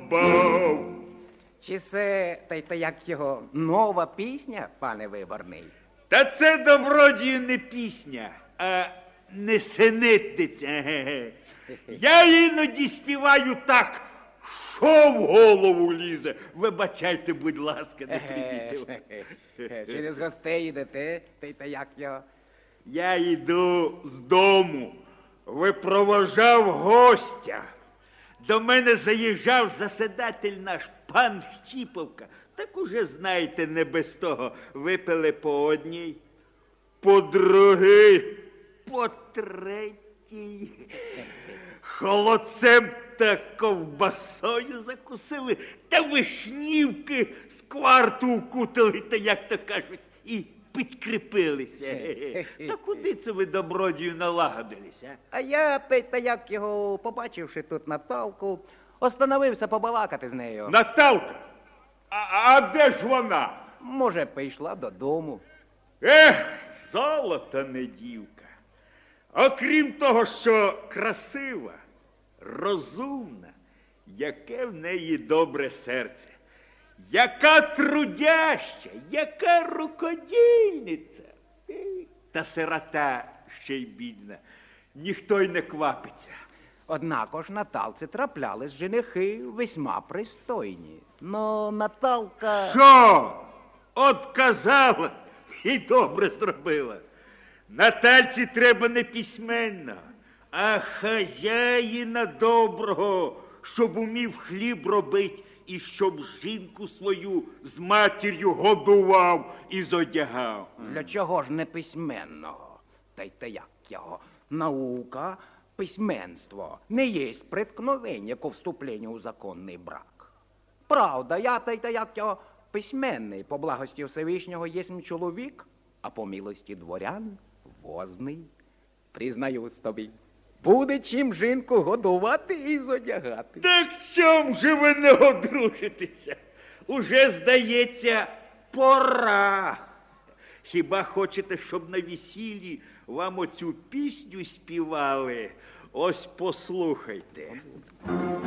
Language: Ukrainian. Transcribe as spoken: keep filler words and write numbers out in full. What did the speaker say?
подбав. Чи це, та й та як його, нова пісня, пане Виборний? Та це, добродію, не пісня, а несенітниця. Ге-ге. Я іноді співаю так, що в голову лізе. Вибачайте, будь ласка, не привітив. Через гостей йдете, та й та як його? Я йду з дому, випроважав гостя. До мене заїжджав засідатель наш, пан Щіповка. Так уже, знаєте, не без того. Випили по одній, по другій, по третій. Холодцем та ковбасою закусили, та вишнівки з кварту укутали, та, як то кажуть, і підкріпилися. Та куди це ви, добродію, налагодилися? А я, та й та як його, побачивши тут Наталку, остановився побалакати з нею. Наталка? А, а де ж вона? Може, пішла додому. Ех, золота не дівка. Окрім того, що красива, розумна, яке в неї добре серце, яка трудяща, яка рукодільниця. Та сирота ще й бідна, ніхто й не квапиться. Однако ж Наталці траплялись женихи весьма пристойні. Но Наталка... Що? От казала і добре зробила. Натальці треба не письменно, а хазяїна доброго, щоб умів хліб робить і щоб жінку свою з матір'ю годував і зодягав. Для чого ж не письменного? Та й та як його? Наука, письменство не єсть приткновення ко вступленню у законний брак. Правда, я та й та як його письменний, по благості Всевишнього єсмь чоловік, а по милості дворян возний. Признаюсь тобі, буде чим жінку годувати і зодягати. Так чом же ви не одружитеся? Уже, здається, пора. Хіба хочете, щоб на весіллі вам оцю пісню співали? Ось послухайте.